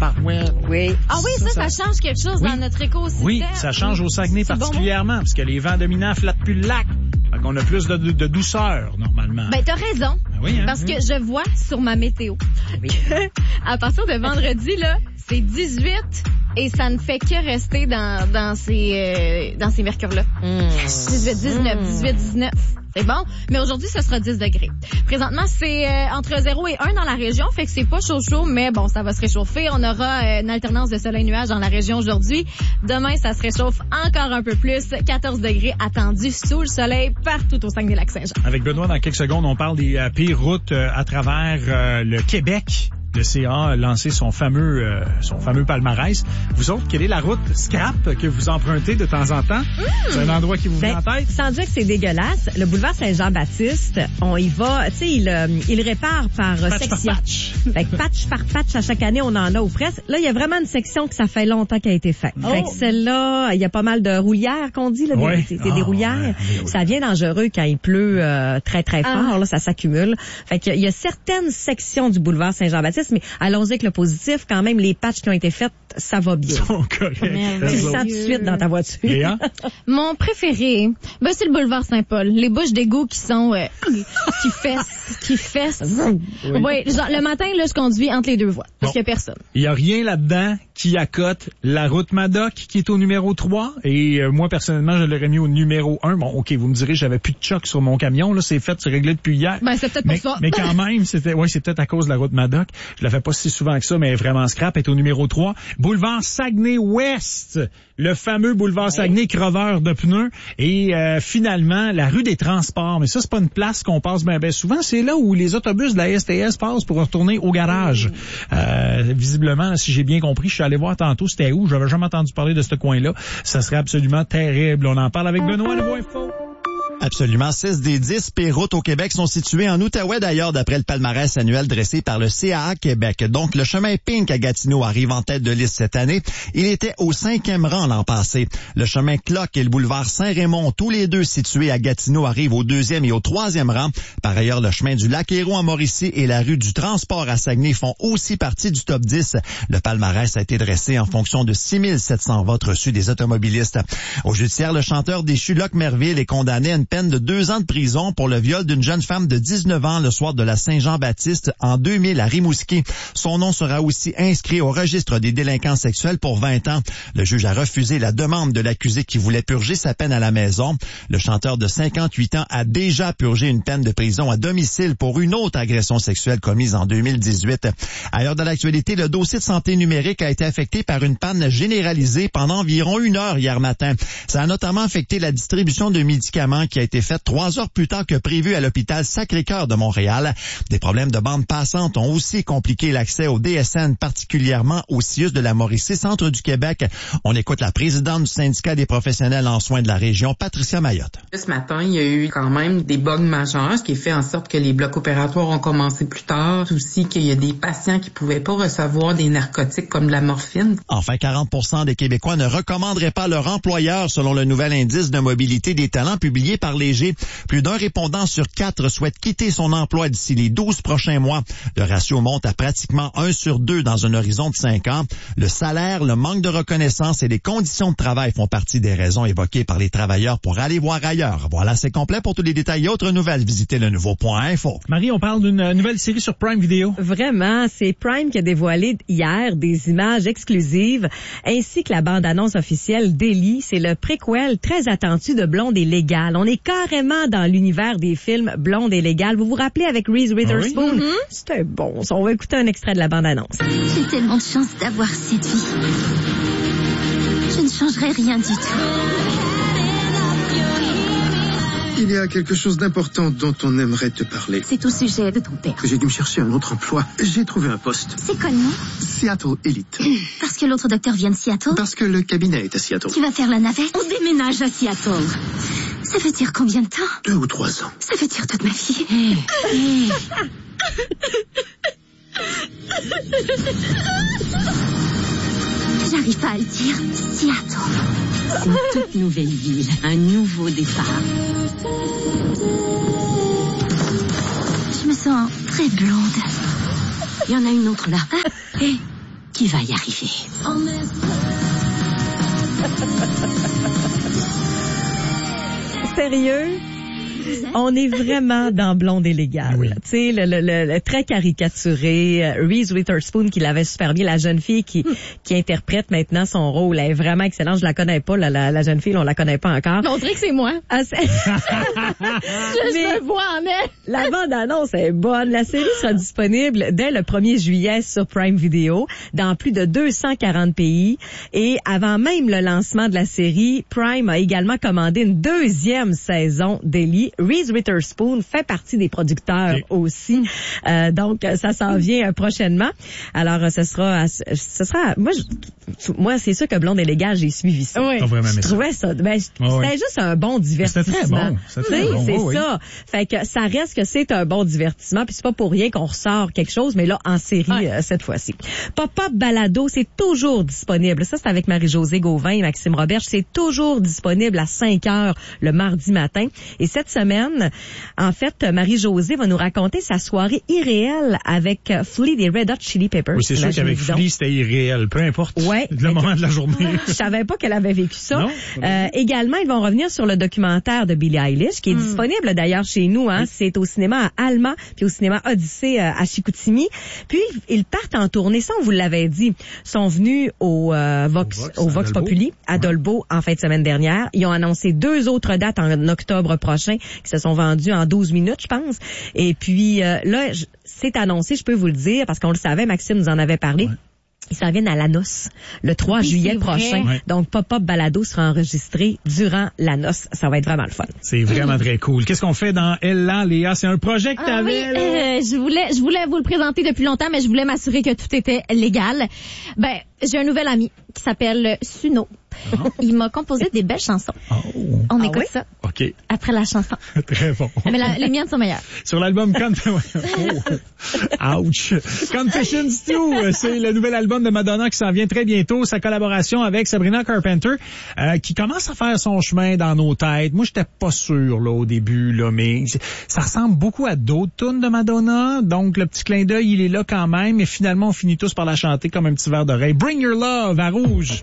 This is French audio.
tabarouette. Oui. Ah oui, ça change quelque chose dans notre écosystème. Oui, ça change au Saguenay particulièrement, parce que les vents dominants flattent plus le lac. Fait qu'on a plus de douceur, normalement. Ben, t'as raison. Oui, hein? Parce que je vois sur ma météo que, à partir de vendredi, là, c'est 18 et ça ne fait que rester dans ces mercures-là. 18, 19, 18, 19. C'est bon. Mais aujourd'hui, ce sera 10 degrés. Présentement, c'est entre 0 et 1 dans la région. Fait que c'est pas chaud, mais bon, ça va se réchauffer. On aura une alternance de soleil-nuage dans la région aujourd'hui. Demain, ça se réchauffe encore un peu plus. 14 degrés attendus sous le soleil partout au Saguenay-Lac-Saint-Jean. Avec Benoît, dans quelques secondes, on parle des pires routes à travers le Québec. Le CA a lancé son fameux palmarès. Vous autres, quelle est la route scrap que vous empruntez de temps en temps? C'est un endroit qui vous vient en tête? Sans dire que c'est dégueulasse, le boulevard Saint-Jean-Baptiste, on y va, tu sais, il répare par section. Fait que patch par patch, à chaque année, on en a ou presque. Là, il y a vraiment une section que ça fait longtemps qu'elle a été faite. Fait que celle-là, il y a pas mal de roulières qu'on dit, là, des roulières. Ouais. Ça devient dangereux quand il pleut très, très fort, là, ça s'accumule. Fait qu'il y a certaines sections du boulevard Saint-Jean-Baptiste, mais allons-y avec le positif, quand même, les patchs qui ont été faits, ça va bien. Ils sont corrects. Tu le sens tout de suite dans ta voiture. Léa? Mon préféré, c'est le boulevard Saint-Paul. Les bouches d'égout qui sont, qui fessent. Oui, genre, le matin, là, je conduis entre les deux voies. Parce qu'il y a personne. Il y a rien là-dedans qui accote la route Madoc, qui est au numéro 3. Et moi, personnellement, je l'aurais mis au numéro 1. Bon, OK, vous me direz, j'avais plus de choc sur mon camion. Là, c'est réglé depuis hier. Ben, c'est peut-être pour ça. Mais quand même, c'est peut-être à cause de la route Madoc. Je la fais pas si souvent que ça, mais vraiment scrap, est au numéro 3. Boulevard Saguenay-Ouest, le fameux boulevard Saguenay, creveur de pneus. Et finalement, la rue des Transports. Mais ça, c'est pas une place qu'on passe bien souvent. C'est là où les autobus de la STS passent pour retourner au garage. Visiblement, si j'ai bien compris, je suis allé voir tantôt c'était où. J'avais jamais entendu parler de ce coin-là. Ça serait absolument terrible. On en parle avec Benoît Levoix-Info. Absolument. 6 des 10 pires routes au Québec sont situées en Outaouais, d'ailleurs, d'après le palmarès annuel dressé par le CAA Québec. Donc, le chemin Pink à Gatineau arrive en tête de liste cette année. Il était au 5e rang l'an passé. Le chemin Clock et le boulevard Saint-Raymond, tous les deux situés à Gatineau, arrivent au 2e et au 3e rang. Par ailleurs, le chemin du Lac-Hérault à Mauricie et la rue du Transport à Saguenay font aussi partie du top 10. Le palmarès a été dressé en fonction de 6 700 votes reçus des automobilistes. Au judiciaire, le chanteur déchu Locke Merville est condamné à une peine de 2 ans de prison pour le viol d'une jeune femme de 19 ans le soir de la Saint-Jean-Baptiste en 2000 à Rimouski. Son nom sera aussi inscrit au registre des délinquants sexuels pour 20 ans. Le juge a refusé la demande de l'accusé qui voulait purger sa peine à la maison. Le chanteur de 58 ans a déjà purgé une peine de prison à domicile pour une autre agression sexuelle commise en 2018. Ailleurs dans l'actualité, le dossier de santé numérique a été affecté par une panne généralisée pendant environ 1 heure hier matin. Ça a notamment affecté la distribution de médicaments qui a été faite 3 heures plus tard que prévu à l'hôpital Sacré-Cœur de Montréal. Des problèmes de bande passante ont aussi compliqué l'accès au DSN, particulièrement au CIUS de la Mauricie, centre du Québec. On écoute la présidente du syndicat des professionnels en soins de la région, Patricia Mayotte. Ce matin, il y a eu quand même des bugs majeurs, ce qui fait en sorte que les blocs opératoires ont commencé plus tard. Aussi qu'il y a des patients qui pouvaient pas recevoir des narcotiques comme de la morphine. Enfin, 40% des Québécois ne recommanderaient pas leur employeur selon le nouvel indice de mobilité des talents publié par Léger. Plus d'un répondant sur 4 souhaite quitter son emploi d'ici les 12 prochains mois. Le ratio monte à pratiquement 1 sur 2 dans un horizon de 5 ans. Le salaire, le manque de reconnaissance et les conditions de travail font partie des raisons évoquées par les travailleurs pour aller voir ailleurs. Voilà, c'est complet. Pour tous les détails et autres nouvelles, visitez le nouveau.info. Marie, on parle d'une nouvelle série sur Prime Video. Vraiment, c'est Prime qui a dévoilé hier des images exclusives ainsi que la bande-annonce officielle d'Ellie. C'est le préquel très attendu de Blonde et Légale. On est carrément dans l'univers des films Blonde et Légale. Vous vous rappelez avec Reese Witherspoon? Oui. C'était bon. On va écouter un extrait de la bande-annonce. J'ai tellement de chance d'avoir cette vie. Je ne changerai rien du tout. Il y a quelque chose d'important dont on aimerait te parler. C'est au sujet de ton père. J'ai dû me chercher un autre emploi. J'ai trouvé un poste. C'est quoi le nom? Seattle Elite. Parce que l'autre docteur vient de Seattle? Parce que le cabinet est à Seattle. Tu vas faire la navette? On déménage à Seattle. Ça veut dire combien de temps? 2 ou 3 ans. Ça veut dire toute ma vie. J'arrive pas à le dire. Seattle. C'est une toute nouvelle ville, un nouveau départ. Je me sens très blonde. Il y en a une autre là. Hé, qui va y arriver. Sérieux? On est vraiment dans Blonde et Légale. Oui. Tu sais, le très caricaturé, Reese Witherspoon qui l'avait super bien, la jeune fille qui interprète maintenant son rôle. Elle est vraiment excellente. Je la connais pas, la jeune fille, on la connaît pas encore. On dirait que c'est moi. Ah, Je me vois en elle. La bande-annonce est bonne. La série sera disponible dès le 1er juillet sur Prime Video dans plus de 240 pays. Et avant même le lancement de la série, Prime a également commandé une 2e saison d'Ellie. Reese Witherspoon fait partie des producteurs aussi. Donc, ça s'en vient prochainement. Alors, ce sera, moi, c'est sûr que Blonde et Légale, j'ai suivi ça. Oui. Je trouvais ça, c'était juste un bon divertissement. C'était très bon. C'est ça. Fait que ça reste que c'est un bon divertissement, puis c'est pas pour rien qu'on ressort quelque chose, mais là, en série, cette fois-ci. Pop-up Balado, c'est toujours disponible. Ça, c'est avec Marie-Josée Gauvin et Maxime Roberge. C'est toujours disponible à 5h le mardi matin. Et cette semaine, en fait, Marie-Josée va nous raconter sa soirée irréelle avec Flea des Red Hot Chili Peppers. Oui, c'est sûr qu'avec Flea, c'était irréel. Peu importe le moment de la journée. Je savais pas qu'elle avait vécu ça. Non. Également, ils vont revenir sur le documentaire de Billie Eilish, qui est disponible d'ailleurs chez nous. Oui. C'est au cinéma à Alma, puis au cinéma Odyssée à Chicoutimi. Puis, ils partent en tournée. Ça, on vous l'avait dit. Ils sont venus au Vox Populi, à Dolbeau, en fin de semaine dernière. Ils ont annoncé 2 autres dates en octobre prochain, qui se sont vendus en 12 minutes, je pense. Et puis, là, c'est annoncé, je peux vous le dire, parce qu'on le savait, Maxime nous en avait parlé. Ouais. Ils s'en viennent à la noce le 3 juillet prochain. Ouais. Donc, Pop-Up Balado sera enregistré durant la noce. Ça va être vraiment le fun. C'est vraiment très cool. Qu'est-ce qu'on fait dans Elle-là, Léa? C'est un projet que t'avais, là? Je voulais vous le présenter depuis longtemps, mais je voulais m'assurer que tout était légal. Ben, j'ai un nouvel ami qui s'appelle Suno. Oh. Il m'a composé des belles chansons. Oh. On écoute ça. OK. Après la chanson. Très bon. Mais les miennes sont meilleures. Sur l'album Ouch. Confessions 2, c'est le nouvel album de Madonna qui s'en vient très bientôt. Sa collaboration avec Sabrina Carpenter, qui commence à faire son chemin dans nos têtes. Moi, j'étais pas sûr, là, au début, là, mais ça ressemble beaucoup à d'autres tunes de Madonna. Donc, le petit clin d'œil, il est là quand même. Et finalement, on finit tous par la chanter comme un petit verre d'oreille. Bring Your Love à Rouge.